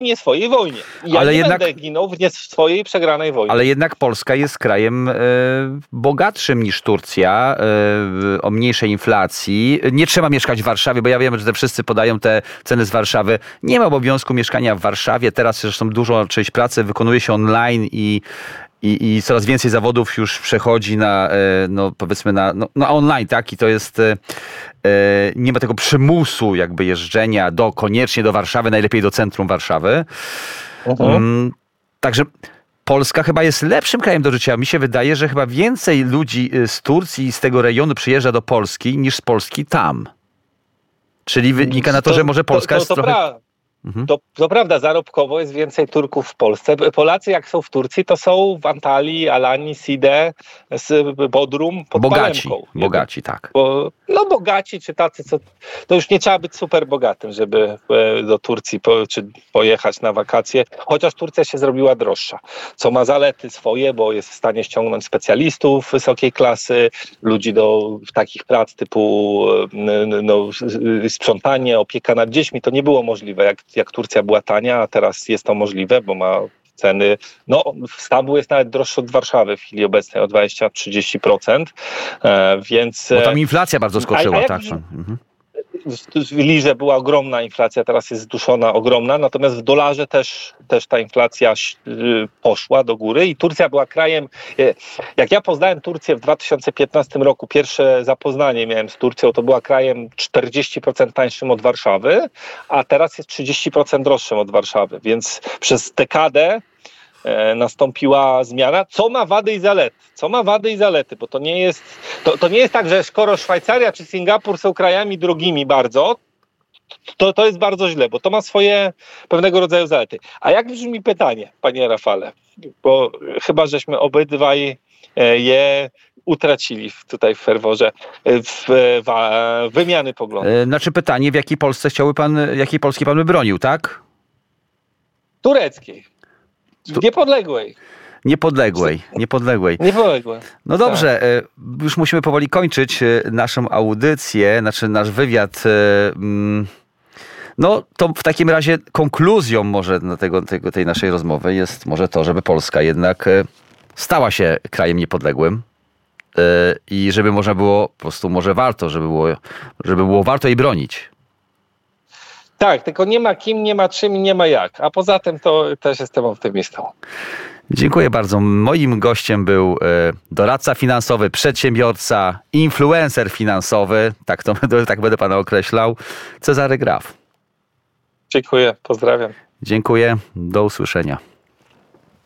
nie swojej wojnie. Ja ale nie będę ginął w nie swojej przegranej wojnie. Ale jednak Polska jest krajem bogatszym niż Turcja, o mniejszej inflacji. Nie trzeba mieszkać w Warszawie, bo ja wiem, że te wszyscy podają te ceny z Warszawy. Nie ma obowiązku mieszkania w Warszawie. Teraz zresztą dużo część pracy wykonuje się online i coraz więcej zawodów już przechodzi na, no powiedzmy, na online, tak? I to jest, nie ma tego przymusu jakby jeżdżenia koniecznie do Warszawy, najlepiej do centrum Warszawy. Także Polska chyba jest lepszym krajem do życia. Mi się wydaje, że chyba więcej ludzi z Turcji i z tego rejonu przyjeżdża do Polski niż z Polski tam. Czyli wynika na to, że może Polska jest trochę... To prawda, zarobkowo jest więcej Turków w Polsce. Polacy jak są w Turcji, to są w Antalii, Alanii, Side, Bodrum, pod Palemką. Bogaci, tak. Bogaci, czy tacy, to już nie trzeba być super bogatym, żeby do Turcji pojechać na wakacje. Chociaż Turcja się zrobiła droższa, co ma zalety swoje, bo jest w stanie ściągnąć specjalistów wysokiej klasy, ludzi do takich prac typu sprzątanie, opieka nad dziećmi. To nie było możliwe, jak Turcja była tania, a teraz jest to możliwe, bo ma ceny, Stambuł jest nawet droższy od Warszawy w chwili obecnej o 20-30%, więc... Bo tam inflacja bardzo skoczyła, tak? W lirze była ogromna inflacja, teraz jest zduszona, ogromna, natomiast w dolarze też ta inflacja poszła do góry i Turcja była krajem, jak ja poznałem Turcję w 2015 roku, pierwsze zapoznanie miałem z Turcją, to była krajem 40% tańszym od Warszawy, a teraz jest 30% droższym od Warszawy, więc przez dekadę nastąpiła zmiana, co ma wady i zalety, bo to nie jest tak, że skoro Szwajcaria czy Singapur są krajami drogimi bardzo, to jest bardzo źle, bo to ma swoje pewnego rodzaju zalety. A jak brzmi pytanie, panie Rafale? Bo chyba żeśmy obydwaj je utracili tutaj w ferworze wymiany poglądów. Znaczy pytanie, w jakiej Polsce jakiej Polski pan by bronił, tak? Tureckiej. Niepodległej. No dobrze, już musimy powoli kończyć naszą audycję, znaczy nasz wywiad. No to w takim razie konkluzją może tej naszej rozmowy jest może to, żeby Polska jednak stała się krajem niepodległym i żeby można było, po prostu może warto, żeby było warto jej bronić. Tak, tylko nie ma kim, nie ma czym i nie ma jak. A poza tym to też jestem optymistą. Dziękuję bardzo. Moim gościem był doradca finansowy, przedsiębiorca, influencer finansowy, tak będę pana określał, Cezary Graf. Dziękuję, pozdrawiam. Dziękuję, do usłyszenia.